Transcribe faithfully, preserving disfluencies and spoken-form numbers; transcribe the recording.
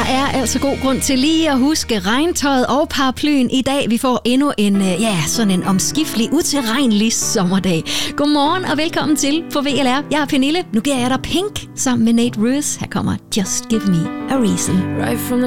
er altså god grund til lige at huske regntøjet og paraplyen i dag. Vi får endnu en, ja, sådan en omskiftelig, utilregnelig sommerdag. Godmorgen og velkommen til på V L R. Jeg er Pernille. Nu giver jeg dig Pink sammen med Nate Ruess. Her kommer Just Give Me a Reason. Right from the